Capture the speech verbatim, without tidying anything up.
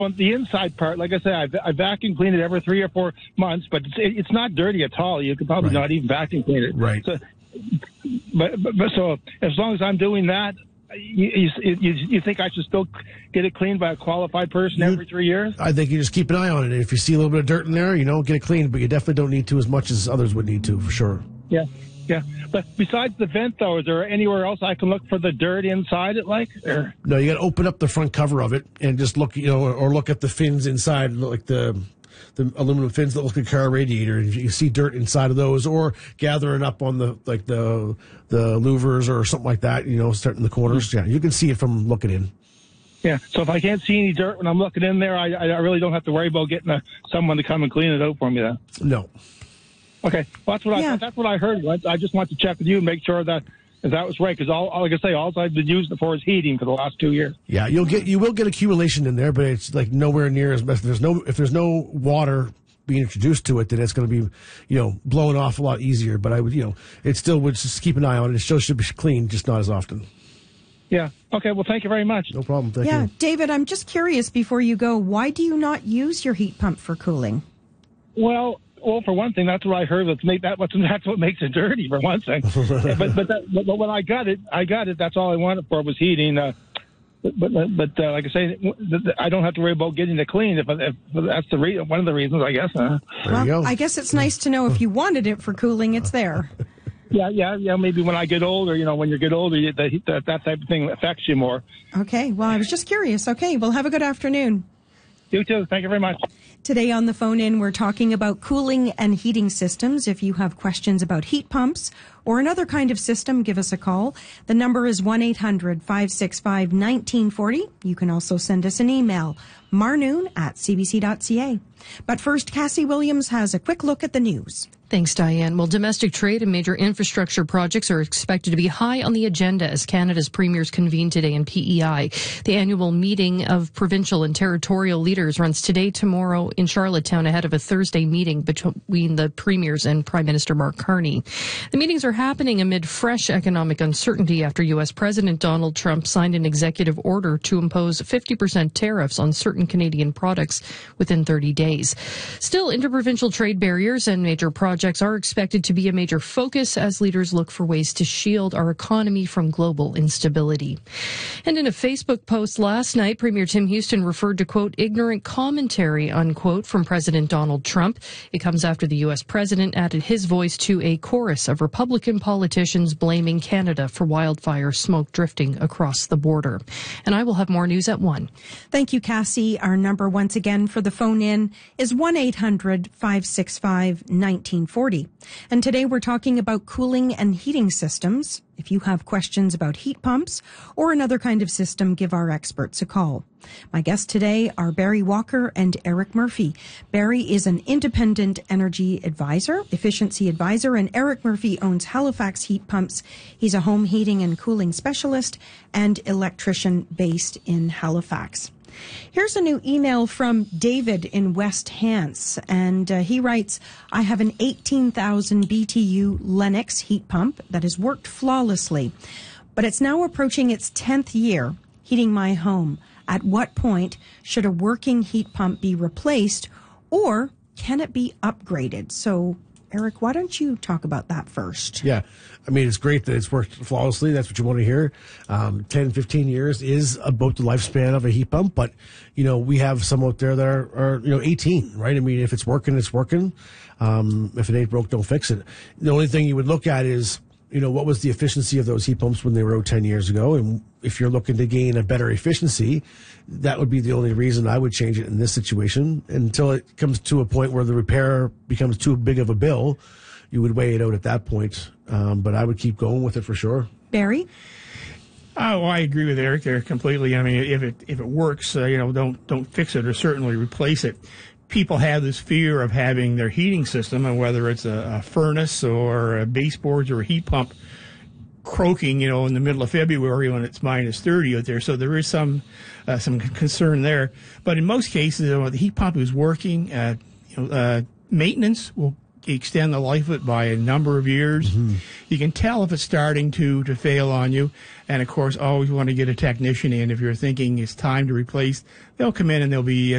on the inside part, like I said, I, I vacuum clean it every three or four months, but it's, it's not dirty at all. You could probably Right. not even vacuum clean it. Right. So, but, but, but so as long as I'm doing that, you, you, you, you think I should still get it cleaned by a qualified person You- every three years? I think you just keep an eye on it. If you see a little bit of dirt in there, you know, get it cleaned, but you definitely don't need to as much as others would need to, for sure. Yeah, yeah. But besides the vent, though, is there anywhere else I can look for the dirt inside it, like? Or? No, you got to open up the front cover of it and just look, you know, or, or look at the fins inside, like the the aluminum fins that look like a car radiator. And you see dirt inside of those, or gathering up on the like the the louvers or something like that. You know, starting the corners. Yeah, you can see it from looking in. Yeah, so if I can't see any dirt when I'm looking in there, I, I really don't have to worry about getting a, someone to come and clean it out for me then. No. Okay, well, that's what Yeah. I that's what I heard. I, I just want to check with you and make sure that that was right, because all like I say, all I've been using it for is heating for the last two years. Yeah, you'll get you will get accumulation in there, but it's like nowhere near as much. If there's no if there's no water being introduced to it, then it's going to be, you know, blowing off a lot easier. But I would, you know, it still would just keep an eye on it. It still should be clean, just not as often. Yeah. Okay. Well, thank you very much. No problem. Thank Yeah, you. David, I'm just curious before you go, why do you not use your heat pump for cooling? Well, well, for one thing, that's what I heard. That's make that what's that's what makes it dirty. For one thing, but but, that, but but when I got it, I got it. That's all I wanted for was heating. Uh, but but, but uh, like I say, I don't have to worry about getting it clean. If, if that's the re- one of the reasons, I guess. Huh? There well, you go. I guess it's nice to know if you wanted it for cooling, it's there. Yeah, yeah, yeah. Maybe when I get older, you know, when you get older, you, that, that that type of thing affects you more. Okay, well, I was just curious. Okay, well, have a good afternoon. You too. Thank you very much. Today on the phone in, we're talking about cooling and heating systems. If you have questions about heat pumps or another kind of system, give us a call. The number is one eight hundred five six five one nine four zero. You can also send us an email, marnoon at c b c dot c a. But first, Cassie Williams has a quick look at the news. Thanks, Diane. Well, domestic trade and major infrastructure projects are expected to be high on the agenda as Canada's premiers convene today in P E I. The annual meeting of provincial and territorial leaders runs today, tomorrow in Charlottetown ahead of a Thursday meeting between the premiers and Prime Minister Mark Carney. The meetings are happening amid fresh economic uncertainty after U S President Donald Trump signed an executive order to impose fifty percent tariffs on certain Canadian products within thirty days. Still, interprovincial trade barriers and major projects are expected to be a major focus as leaders look for ways to shield our economy from global instability. And in a Facebook post last night, Premier Tim Houston referred to, quote, ignorant commentary, unquote, from President Donald Trump. It comes after the U S president added his voice to a chorus of Republican politicians blaming Canada for wildfire smoke drifting across the border. And I will have more news at one. Thank you, Cassie. Our number once again for the phone in is one eight hundred five six five one nine four zero. And today we're talking about cooling and heating systems. If you have questions about heat pumps or another kind of system, give our experts a call. My guests today are Barry Walker and Eric Murphy. Barry is an independent energy advisor, efficiency advisor, and Eric Murphy owns Halifax Heat Pumps. He's a home heating and cooling specialist and electrician based in Halifax. Here's a new email from David in West Hants, and uh, he writes, I have an eighteen thousand B T U Lennox heat pump that has worked flawlessly, but it's now approaching its tenth year heating my home. At what point should a working heat pump be replaced, or can it be upgraded? So, Eric, why don't you talk about that first? Yeah. I mean, it's great that it's worked flawlessly. That's what you want to hear. Um, ten, fifteen years is about the lifespan of a heat pump, but, you know, we have some out there that are, are you know, eighteen, right? I mean, if it's working, it's working. Um, if it ain't broke, don't fix it. The only thing you would look at is, you know, what was the efficiency of those heat pumps when they were out ten years ago? And if you're looking to gain a better efficiency, that would be the only reason I would change it in this situation. Until it comes to a point where the repair becomes too big of a bill, you would weigh it out at that point. Um, but I would keep going with it for sure. Barry? Oh, well, I agree with Eric there completely. I mean, if it if it works, uh, you know, don't don't fix it or certainly replace it. People have this fear of having their heating system, and whether it's a, a furnace or a baseboards or a heat pump, croaking, you know, in the middle of February when it's minus thirty out there. So there is some uh, some concern there. But in most cases, you know, the heat pump is working. Uh, you know, uh, maintenance will extend the life of it by a number of years. Mm-hmm. You can tell if it's starting to, to fail on you. And, of course, always want to get a technician in. If you're thinking it's time to replace, they'll come in and they'll be